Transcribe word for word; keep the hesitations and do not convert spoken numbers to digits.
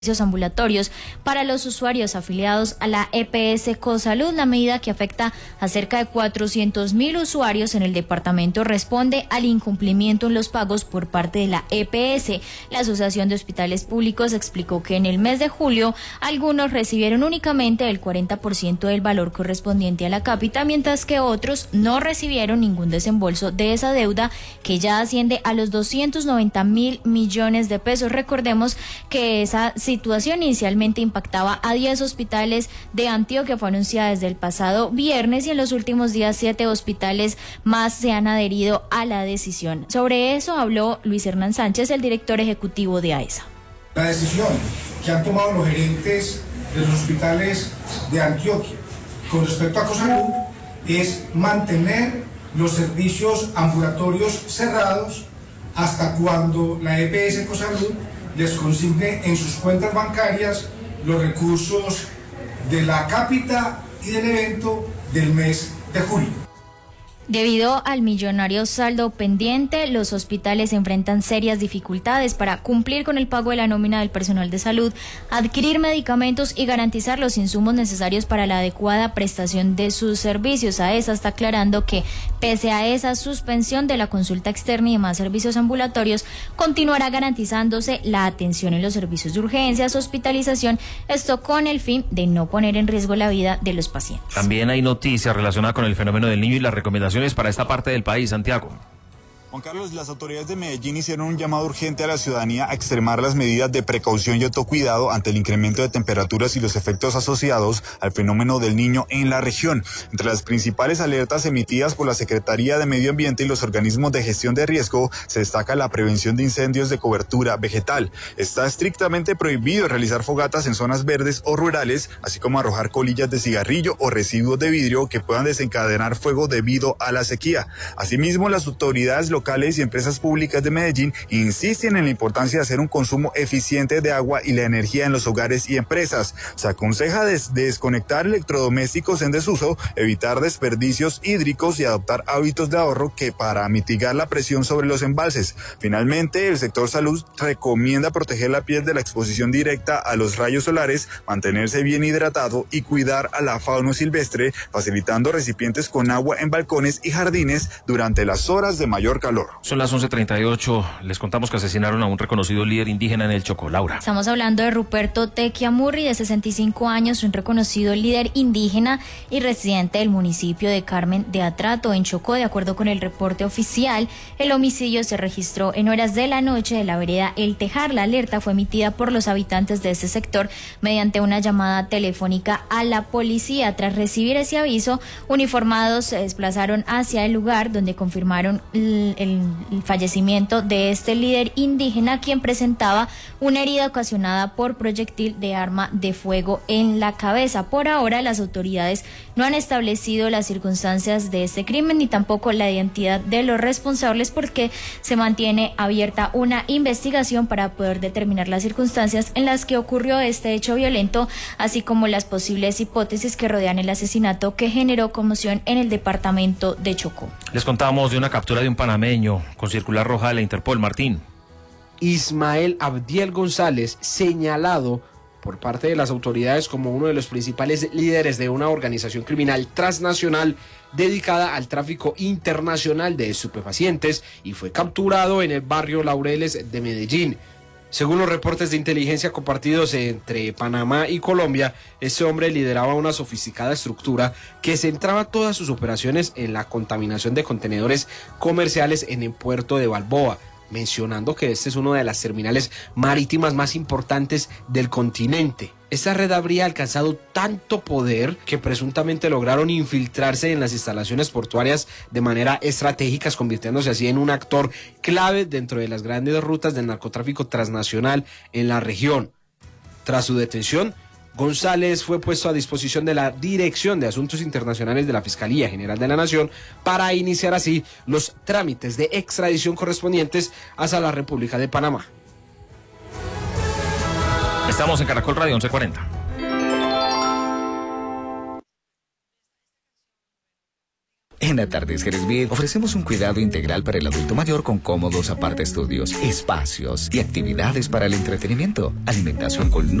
servicios ambulatorios para los usuarios afiliados a la E P S Cosalud. La medida, que afecta a cerca de cuatrocientos mil usuarios en el departamento, responde al incumplimiento en los pagos por parte de la E P S. La Asociación de Hospitales Públicos explicó que en el mes de julio algunos recibieron únicamente el cuarenta por ciento del valor correspondiente a la cápita, mientras que otros no recibieron ningún desembolso de esa deuda, que ya asciende a los doscientos noventa mil millones de pesos. Recordemos que esa situación inicialmente impactaba a diez hospitales de Antioquia, fue anunciada desde el pasado viernes, y en los últimos días siete hospitales más se han adherido a la decisión. Sobre eso habló Luis Hernán Sánchez, el director ejecutivo de AESA. La decisión que han tomado los gerentes de los hospitales de Antioquia con respecto a Cosalud es mantener los servicios ambulatorios cerrados hasta cuando la E P S Cosalud les consigne en sus cuentas bancarias los recursos de la cápita y del evento del mes de julio. Debido al millonario saldo pendiente, los hospitales enfrentan serias dificultades para cumplir con el pago de la nómina del personal de salud, adquirir medicamentos y garantizar los insumos necesarios para la adecuada prestación de sus servicios. AESA está aclarando que, pese a esa suspensión de la consulta externa y demás servicios ambulatorios, continuará garantizándose la atención en los servicios de urgencias, hospitalización, esto con el fin de no poner en riesgo la vida de los pacientes. También hay noticias relacionadas con el fenómeno del niño y las recomendaciones para esta parte del país. Santiago. Juan Carlos, las autoridades de Medellín hicieron un llamado urgente a la ciudadanía a extremar las medidas de precaución y autocuidado ante el incremento de temperaturas y los efectos asociados al fenómeno del niño en la región. Entre las principales alertas emitidas por la Secretaría de Medio Ambiente y los organismos de gestión de riesgo se destaca la prevención de incendios de cobertura vegetal. Está estrictamente prohibido realizar fogatas en zonas verdes o rurales, así como arrojar colillas de cigarrillo o residuos de vidrio que puedan desencadenar fuego debido a la sequía. Asimismo, las autoridades locales locales y empresas públicas de Medellín insisten en la importancia de hacer un consumo eficiente de agua y la energía en los hogares y empresas. Se aconseja des- desconectar electrodomésticos en desuso, evitar desperdicios hídricos y adoptar hábitos de ahorro que para mitigar la presión sobre los embalses. Finalmente, el sector salud recomienda proteger la piel de la exposición directa a los rayos solares, mantenerse bien hidratado y cuidar a la fauna silvestre, facilitando recipientes con agua en balcones y jardines durante las horas de mayor calor. Son las once treinta y ocho. Les contamos que asesinaron a un reconocido líder indígena en el Chocó. Laura. Estamos hablando de Ruperto Tequiamurri, de sesenta y cinco años, un reconocido líder indígena y residente del municipio de Carmen de Atrato, en Chocó. De acuerdo con el reporte oficial, el homicidio se registró en horas de la noche de la vereda El Tejar. La alerta fue emitida por los habitantes de ese sector mediante una llamada telefónica a la policía. Tras recibir ese aviso, uniformados se desplazaron hacia el lugar, donde confirmaron el El, el fallecimiento de este líder indígena, quien presentaba una herida ocasionada por proyectil de arma de fuego en la cabeza. Por ahora, las autoridades no han establecido las circunstancias de este crimen ni tampoco la identidad de los responsables, porque se mantiene abierta una investigación para poder determinar las circunstancias en las que ocurrió este hecho violento, así como las posibles hipótesis que rodean el asesinato que generó conmoción en el departamento de Chocó. Les contamos de una captura de un panameño con circular roja de la Interpol. Martín. Ismael Abdiel González, señalado por parte de las autoridades como uno de los principales líderes de una organización criminal transnacional dedicada al tráfico internacional de estupefacientes, y fue capturado en el barrio Laureles de Medellín. Según los reportes de inteligencia compartidos entre Panamá y Colombia, este hombre lideraba una sofisticada estructura que centraba todas sus operaciones en la contaminación de contenedores comerciales en el puerto de Balboa, mencionando que este es una de las terminales marítimas más importantes del continente. Esta red habría alcanzado tanto poder que presuntamente lograron infiltrarse en las instalaciones portuarias de manera estratégica, convirtiéndose así en un actor clave dentro de las grandes rutas del narcotráfico transnacional en la región. Tras su detención, González fue puesto a disposición de la Dirección de Asuntos Internacionales de la Fiscalía General de la Nación para iniciar así los trámites de extradición correspondientes hacia la República de Panamá. Estamos en Caracol Radio once cuarenta. En Atardeceres Vid ofrecemos un cuidado integral para el adulto mayor con cómodos aparte estudios, espacios y actividades para el entretenimiento, alimentación con